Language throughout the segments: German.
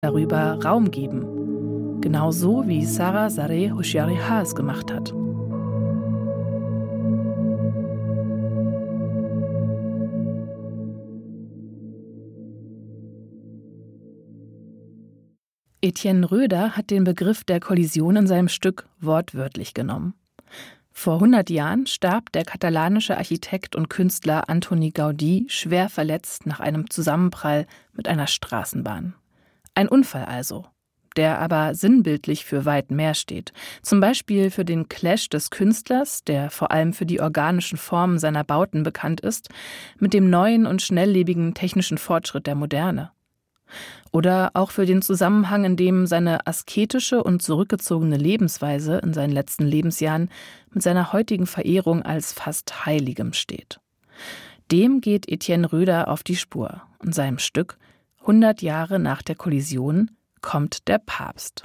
darüber Raum geben. Genauso wie Sarah Zareh Hoshiariha es gemacht hat. Etienne Roeder hat den Begriff der Kollision in seinem Stück wortwörtlich genommen. Vor 100 Jahren starb der katalanische Architekt und Künstler Antoni Gaudí schwer verletzt nach einem Zusammenprall mit einer Straßenbahn. Ein Unfall also, der aber sinnbildlich für weit mehr steht. Zum Beispiel für den Clash des Künstlers, der vor allem für die organischen Formen seiner Bauten bekannt ist, mit dem neuen und schnelllebigen technischen Fortschritt der Moderne. Oder auch für den Zusammenhang, in dem seine asketische und zurückgezogene Lebensweise in seinen letzten Lebensjahren mit seiner heutigen Verehrung als fast Heiligem steht. Dem geht Etienne Roeder auf die Spur. In seinem Stück 100 Jahre nach der Kollision kommt der Papst.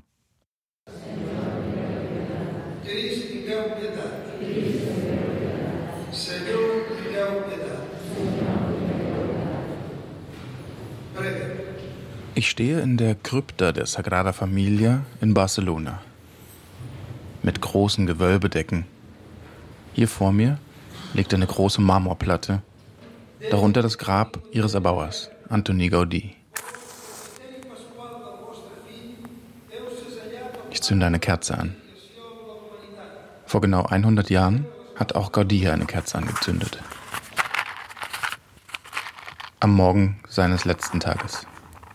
Ich stehe in der Krypta der Sagrada Familia in Barcelona. Mit großen Gewölbedecken. Hier vor mir liegt eine große Marmorplatte. Darunter das Grab ihres Erbauers, Antoni Gaudí. Ich zünde eine Kerze an. Vor genau 100 Jahren hat auch Gaudí hier eine Kerze angezündet. Am Morgen seines letzten Tages.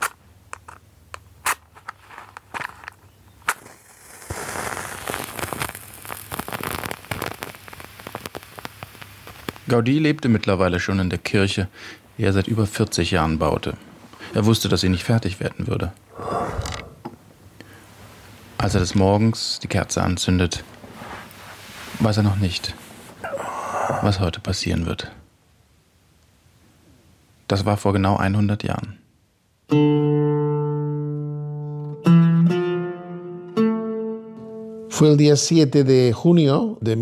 Gaudí lebte mittlerweile schon in der Kirche, die er seit über 40 Jahren baute. Er wusste, dass sie nicht fertig werden würde. Als er des Morgens die Kerze anzündet, weiß er noch nicht, was heute passieren wird. Das war vor genau 100 Jahren. Fue el día 7 de junio de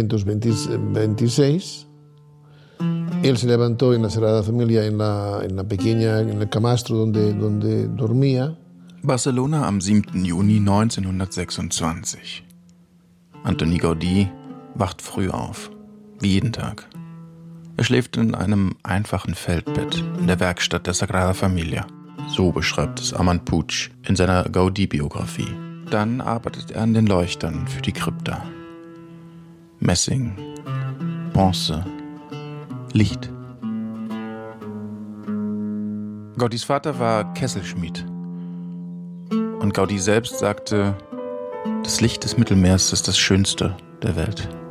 1926. Él se levantó en la Sagrada Familia, en el camastro donde dormía. Barcelona am 7. Juni 1926. Antoni Gaudí wacht früh auf, wie jeden Tag. Er schläft in einem einfachen Feldbett in der Werkstatt der Sagrada Familia. So beschreibt es Armand Puig in seiner Gaudí-Biografie. Dann arbeitet er an den Leuchtern für die Krypta. Messing, Bronze, Licht. Gaudís Vater war Kesselschmied. Und Gaudí selbst sagte, das Licht des Mittelmeers ist das Schönste der Welt.